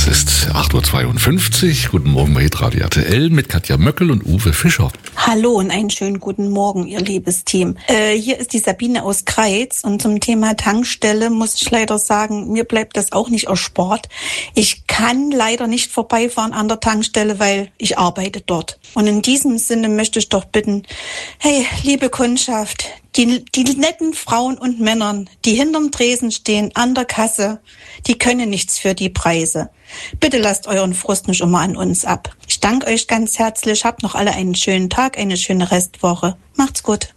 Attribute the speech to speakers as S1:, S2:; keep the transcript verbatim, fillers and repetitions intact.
S1: Es ist acht Uhr zweiundfünfzig. Guten Morgen bei Hitradio R T L mit Katja Möckel und Uwe Fischer.
S2: Hallo und einen schönen guten Morgen, ihr liebes Team. Äh, hier ist die Sabine aus Kreiz und zum Thema Tankstelle muss ich leider sagen, mir bleibt das auch nicht erspart. Ich kann leider nicht vorbeifahren an der Tankstelle, weil ich arbeite dort. Und in diesem Sinne möchte ich doch bitten, hey, liebe Kundschaft, die, die netten Frauen und Männern, die hinterm Tresen stehen, an der Kasse, die können nichts für die Preise. Bitte lasst euren Frust nicht immer an uns ab. Ich danke euch ganz herzlich, habt noch alle einen schönen Tag, eine schöne Restwoche. Macht's gut.